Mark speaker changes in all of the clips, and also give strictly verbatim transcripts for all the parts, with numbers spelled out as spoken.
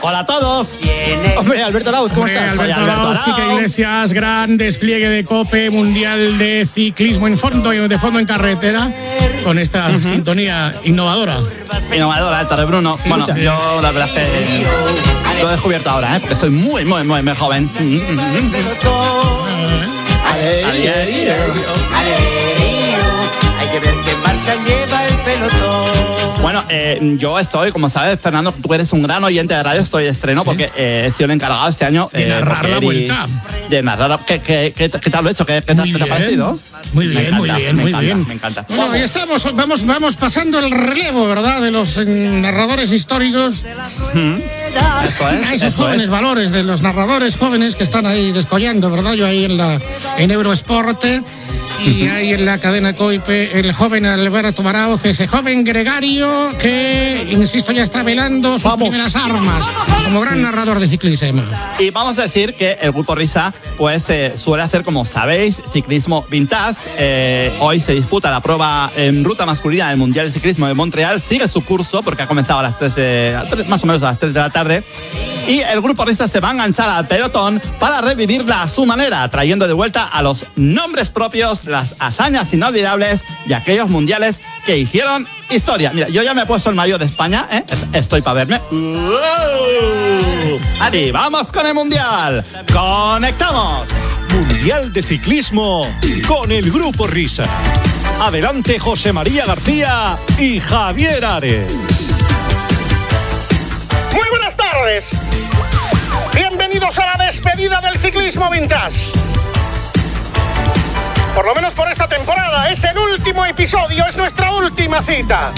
Speaker 1: Hola a todos. Hombre, Alberto Lauz, ¿cómo
Speaker 2: Hombre,
Speaker 1: estás?
Speaker 2: Alberto
Speaker 1: Soy Alberto
Speaker 2: Lauz, Kike Iglesias, gran despliegue de COPE mundial de ciclismo en fondo, de fondo en carretera, con esta uh-huh. sintonía innovadora.
Speaker 1: Innovadora, Alta de Bruno. Sí, bueno, mucha. Yo la verdad es que lo he descubierto ahora, ¿eh? Porque soy muy, muy, muy, muy joven. Hay que ver qué marcha lleva el pelotón. Bueno, eh, yo estoy, como sabes, Fernando, tú eres un gran oyente de radio, estoy de estreno, ¿sí? Porque eh, he sido el encargado este año
Speaker 2: de
Speaker 1: eh,
Speaker 2: narrar la vuelta.
Speaker 1: De narrar, ¿qué, qué, qué, qué tal lo he hecho? ¿Qué, qué, te, ¿qué te ha parecido?
Speaker 2: Muy bien,
Speaker 1: encanta,
Speaker 2: muy bien,
Speaker 1: me
Speaker 2: muy
Speaker 1: encanta,
Speaker 2: bien.
Speaker 1: Me encanta.
Speaker 2: Bueno, ya estamos, vamos, vamos pasando el relevo, ¿verdad? De los eh, narradores históricos.
Speaker 1: Mm. Eso es,
Speaker 2: a esos
Speaker 1: eso
Speaker 2: jóvenes
Speaker 1: es.
Speaker 2: valores de los narradores jóvenes que están ahí descollando, ¿verdad? Yo ahí en la en Eurosporte y uh-huh. ahí en la cadena COIPE, el joven Alberto Barauz, ese joven gregario que, insisto, ya está velando sus vamos. primeras armas como gran narrador de ciclismo.
Speaker 1: Y vamos a decir que el Grupo Risa pues eh, suele hacer, como sabéis, ciclismo vintage. Eh, hoy se disputa la prueba en ruta masculina del Mundial de Ciclismo de Montreal. Sigue su curso porque ha comenzado a las tres de, más o menos a las tres de la tarde. Y el Grupo Risa se va a enganchar al pelotón para revivirla a su manera, trayendo de vuelta a los nombres propios, las hazañas inolvidables y aquellos mundiales que hicieron historia. Mira, yo ya me he puesto el maillot de España, ¿eh? Estoy para verme. ¡Uh! Adi, vamos con el Mundial. ¡Conectamos!
Speaker 3: Mundial de Ciclismo con el Grupo Risa. Adelante José María García y Javier Ares.
Speaker 4: Muy buenas tardes. Bienvenidos a la despedida del ciclismo vintage. Por lo menos por esta temporada, es el último episodio, es nuestra última cita.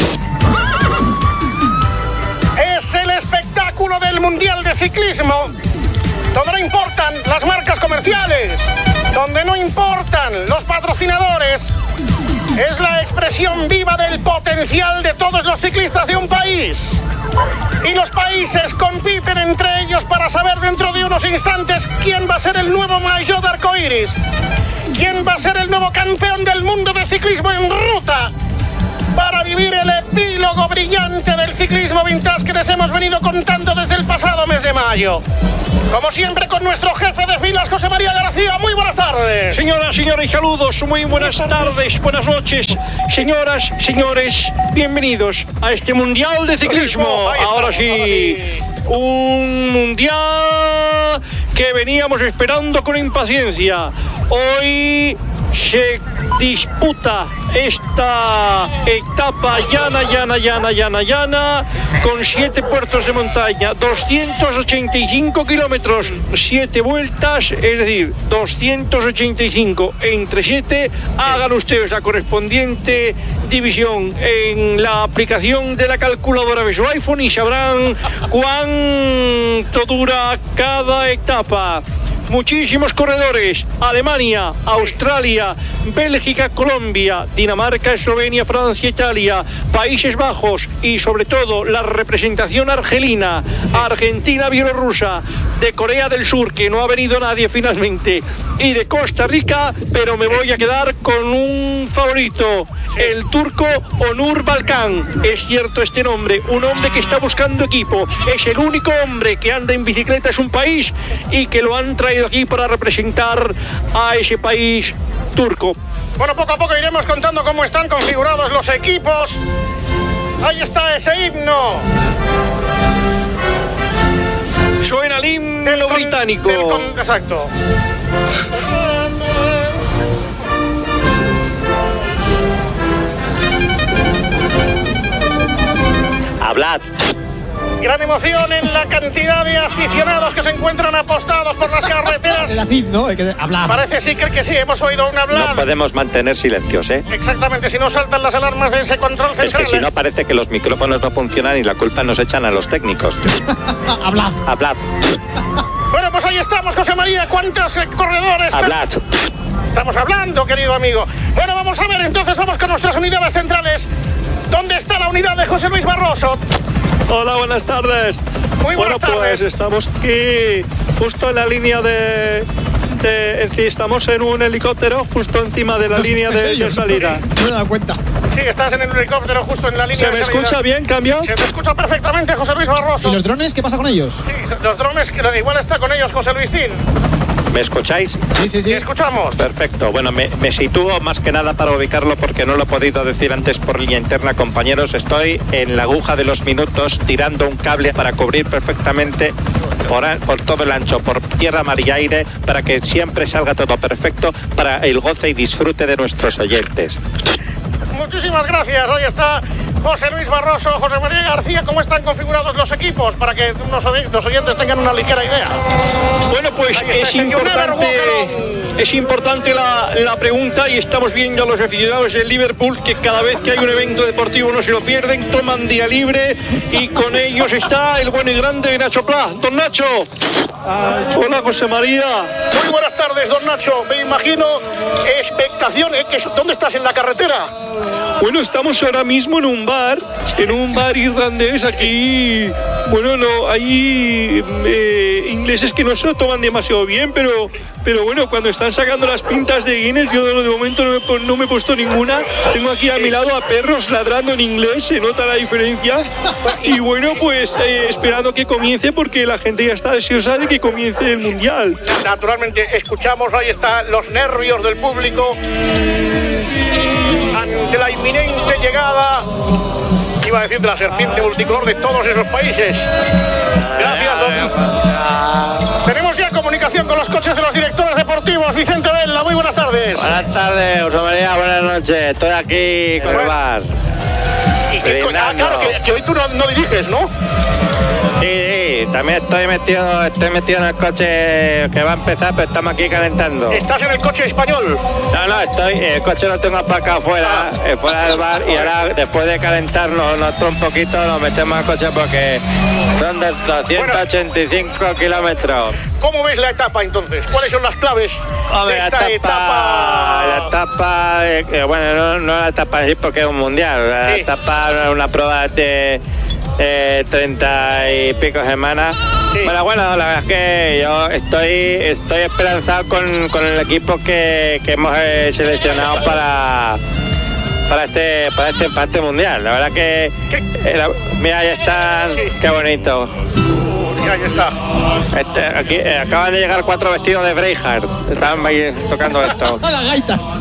Speaker 4: Es el espectáculo del Mundial de Ciclismo, donde no importan las marcas comerciales, donde no importan los patrocinadores. Es la expresión viva del potencial de todos los ciclistas de un país. Y los países compiten entre ellos para saber dentro de unos instantes quién va a ser el nuevo maillot de arcoíris. ¿Quién va a ser el nuevo campeón del mundo del ciclismo en ruta? Para vivir el epílogo brillante del ciclismo vintage que les hemos venido contando desde el pasado mes de mayo. Como siempre, con nuestro jefe de filas, José María García. Muy buenas tardes.
Speaker 5: Señoras, señores, saludos. Muy buenas tardes, buenas noches. Señoras, señores, bienvenidos a este Mundial de Ciclismo. Ahora sí, un Mundial que veníamos esperando con impaciencia. Hoy se disputa esta etapa llana, llana, llana, llana, llana, con siete puertos de montaña, doscientos ochenta y cinco kilómetros, siete vueltas, es decir, doscientos ochenta y cinco entre siete. Hagan ustedes la correspondiente división en la aplicación de la calculadora de su iPhone y sabrán cuánto dura cada etapa. Muchísimos corredores: Alemania, Australia, Bélgica, Colombia, Dinamarca, Eslovenia, Francia, Italia, Países Bajos y sobre todo la representación argelina, Argentina, Bielorrusia, de Corea del Sur, que no ha venido nadie finalmente, y de Costa Rica, pero me voy a quedar con un favorito, el turco Onur Balkan. Es cierto este nombre, un hombre que está buscando equipo, es el único hombre que anda en bicicleta, es un país, y que lo han traído aquí para representar a ese país turco.
Speaker 4: Bueno, poco a poco iremos contando cómo están configurados los equipos. Ahí está ese himno.
Speaker 5: Suena el himno el con, británico.
Speaker 4: El con, exacto.
Speaker 5: Hablad.
Speaker 4: Gran emoción en la cantidad de aficionados que se encuentran apostados por las carreteras.
Speaker 1: El acid, ¿no? Hay que hablar.
Speaker 4: Parece sí que, que sí, hemos oído un hablar.
Speaker 6: No podemos mantener silencios, ¿eh?
Speaker 4: Exactamente, si no saltan las alarmas de ese control central.
Speaker 6: Es que si no parece que los micrófonos no funcionan y la culpa nos echan a los técnicos.
Speaker 1: Hablad.
Speaker 6: Hablad.
Speaker 4: Bueno, pues ahí estamos, José María. ¿Cuántos eh, corredores?
Speaker 6: Hablad.
Speaker 4: Estamos hablando, querido amigo. Bueno, vamos a ver, entonces vamos con nuestras unidades centrales. ¿Dónde está la unidad de José Luis Barroso?
Speaker 5: Hola, buenas tardes.
Speaker 4: Muy buenas
Speaker 5: bueno,
Speaker 4: tardes.
Speaker 5: Pues estamos aquí, justo en la línea de... de en fin, estamos en un helicóptero justo encima de la línea de, de salida.
Speaker 1: No me he dado cuenta.
Speaker 4: Sí, estás en el helicóptero justo en la línea.
Speaker 5: ¿Se me
Speaker 4: de salida.
Speaker 5: escucha bien, cambio?
Speaker 4: Se te escucha perfectamente, José Luis Barroso.
Speaker 7: ¿Y los drones? ¿Qué pasa con ellos?
Speaker 4: Sí, los drones, que igual está con ellos José Luisín.
Speaker 6: ¿Me escucháis?
Speaker 7: Sí, sí, sí.
Speaker 4: Sí, escuchamos.
Speaker 6: Perfecto. Bueno, me, me sitúo más que nada para ubicarlo porque no lo he podido decir antes por línea interna, compañeros. Estoy en la aguja de los minutos tirando un cable para cubrir perfectamente por, por todo el ancho, por tierra, mar y aire, para que siempre salga todo perfecto para el goce y disfrute de nuestros oyentes.
Speaker 4: Muchísimas gracias. Ahí está José Luis Barroso, José María García. ¿Cómo están configurados los equipos? Para que los, los oyentes tengan una ligera idea.
Speaker 5: Bueno, pues es importante, es importante la, la pregunta y estamos viendo a los aficionados del Liverpool que cada vez que hay un evento deportivo no se lo pierden, toman día libre y con ellos está el buen y grande Nacho Pla. Don Nacho. Hola, José María.
Speaker 4: Muy buenas tardes, don Nacho. Me imagino expectación. ¿eh? ¿Dónde estás? ¿En la carretera?
Speaker 5: Bueno, estamos ahora mismo en un bar, en un bar irlandés aquí. Bueno, no, hay eh, ingleses que no se lo toman demasiado bien, pero, pero bueno, cuando están sacando las pintas de Guinness, yo de momento no me, no me he puesto ninguna. Tengo aquí a mi lado a perros ladrando en inglés, se nota la diferencia. Y bueno, pues eh, esperando que comience porque la gente ya está deseosa de que comience el Mundial.
Speaker 4: Naturalmente, escuchamos, ahí están los nervios del público ante la inminente llegada, iba a decir, de la serpiente multicolor de todos esos países. Gracias, don. Tenemos ya comunicación con los coches de los directores deportivos. Vicente Vela, muy buenas tardes.
Speaker 6: Buenas tardes, José María, buenas noches. Estoy aquí con el bar.
Speaker 4: Y que, ah, claro, que, que hoy tú no, no diriges, ¿no?
Speaker 6: Sí, sí, también estoy metido, estoy metido en el coche que va a empezar, pero estamos aquí calentando.
Speaker 4: ¿Estás en el coche español?
Speaker 6: No, no, estoy, el coche lo tengo aparcado fuera, ah. eh, fuera del bar, y ahora después de calentarnos nosotros un poquito nos metemos al coche porque son de doscientos ochenta y cinco bueno, kilómetros.
Speaker 4: ¿Cómo ves la etapa entonces? ¿Cuáles son las claves
Speaker 6: Hombre,
Speaker 4: de
Speaker 6: la
Speaker 4: esta
Speaker 6: etapa?
Speaker 4: etapa?
Speaker 6: La etapa, eh, bueno, no, no la etapa así porque es un mundial, la sí. etapa es una prueba de eh, treinta y pico semanas. Sí. Bueno, bueno, la verdad es que yo estoy, estoy esperanzado con, con el equipo que, que hemos eh, seleccionado para... para este para este, para este mundial. La verdad que eh, la, mira, ahí están, qué bonito.
Speaker 4: Ahí está.
Speaker 6: Este, aquí eh, acaban de llegar cuatro vestidos de Braveheart. Estaban ahí tocando esto.
Speaker 7: Las gaitas.